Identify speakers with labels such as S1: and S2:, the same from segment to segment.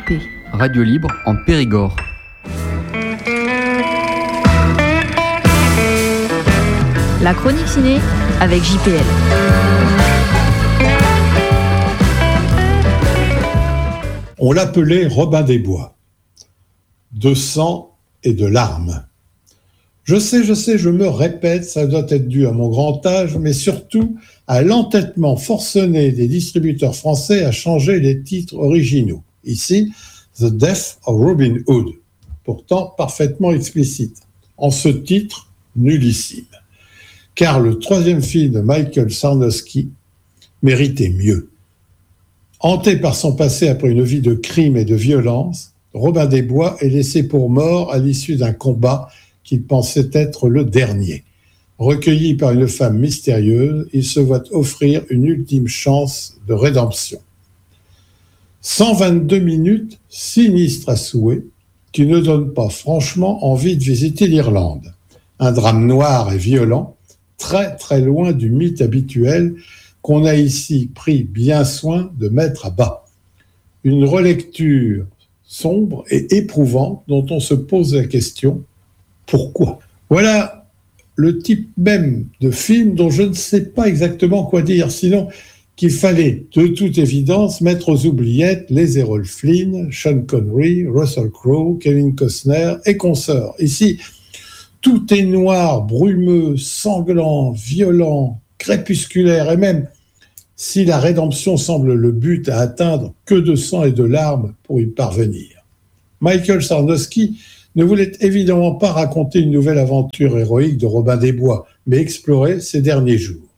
S1: JP.
S2: Radio Libre en Périgord.
S1: La chronique ciné avec JPL.
S3: On l'appelait Robin des Bois, de sang et de larmes. Je sais, je me répète, ça doit être dû à mon grand âge, mais surtout à l'entêtement forcené des distributeurs français à changer les titres originaux. Ici, The Death of Robin Hood, pourtant parfaitement explicite. En ce titre, nullissime. Car le troisième film de Michael Sarnowski méritait mieux. Hanté par son passé après une vie de crime et de violence, Robin des Bois est laissé pour mort à l'issue d'un combat qu'il pensait être le dernier. Recueilli par une femme mystérieuse, il se voit offrir une ultime chance de rédemption. 122 minutes sinistres à souhait qui ne donnent pas franchement envie de visiter l'Irlande. Un drame noir et violent, très très loin du mythe habituel qu'on a ici pris bien soin de mettre à bas. Une relecture sombre et éprouvante dont on se pose la question « Pourquoi ?» Voilà le type même de film dont je ne sais pas exactement quoi dire, sinon qu'il fallait de toute évidence mettre aux oubliettes les Errol Flynn, Sean Connery, Russell Crowe, Kevin Costner et consorts. Ici, tout est noir, brumeux, sanglant, violent, crépusculaire, et même si la rédemption semble le but à atteindre, que de sang et de larmes pour y parvenir. Michael Sarnowski ne voulait évidemment pas raconter une nouvelle aventure héroïque de Robin des Bois, mais explorer ses derniers jours.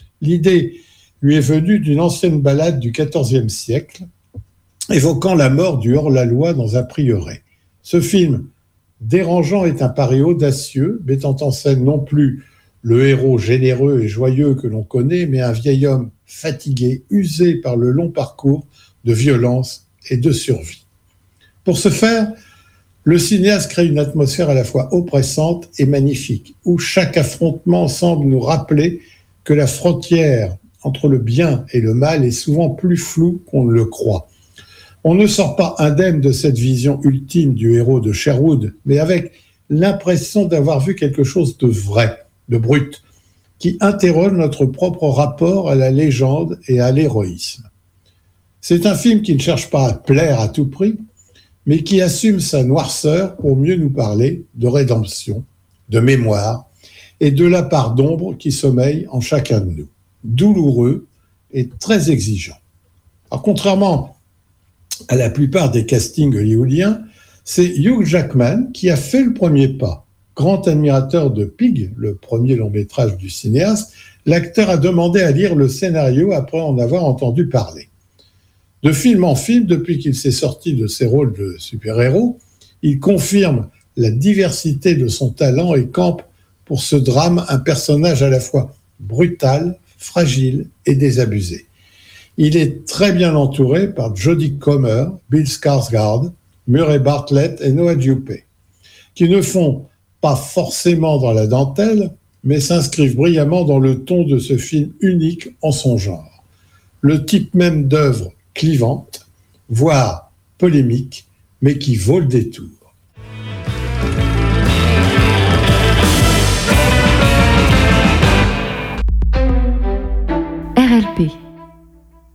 S3: L'idée lui est venue d'une ancienne ballade du XIVe siècle, évoquant la mort du hors-la-loi dans un prieuré. Ce film dérangeant est un pari audacieux, mettant en scène non plus le héros généreux et joyeux que l'on connaît, mais un vieil homme fatigué, usé par le long parcours de violence et de survie. Pour ce faire, le cinéaste crée une atmosphère à la fois oppressante et magnifique, où chaque affrontement semble nous rappeler que la frontière entre le bien et le mal est souvent plus floue qu'on ne le croit. On ne sort pas indemne de cette vision ultime du héros de Sherwood, mais avec l'impression d'avoir vu quelque chose de vrai, de brut, qui interroge notre propre rapport à la légende et à l'héroïsme. C'est un film qui ne cherche pas à plaire à tout prix, mais qui assume sa noirceur pour mieux nous parler de rédemption, de mémoire et de la part d'ombre qui sommeille en chacun de nous, douloureux et très exigeant. Alors, contrairement à la plupart des castings hollywoodiens, c'est Hugh Jackman qui a fait le premier pas. Grand admirateur de Pig, le premier long-métrage du cinéaste, l'acteur a demandé à lire le scénario après en avoir entendu parler. De film en film, depuis qu'il s'est sorti de ses rôles de super-héros, il confirme la diversité de son talent et campe pour ce drame un personnage à la fois brutal, fragile et désabusé. Il est très bien entouré par Jodie Comer, Bill Skarsgård, Murray Bartlett et Noah Jupe, qui ne font pas forcément dans la dentelle, mais s'inscrivent brillamment dans le ton de ce film unique en son genre. Le type même d'œuvre clivante, voire polémique, mais qui vaut le détour.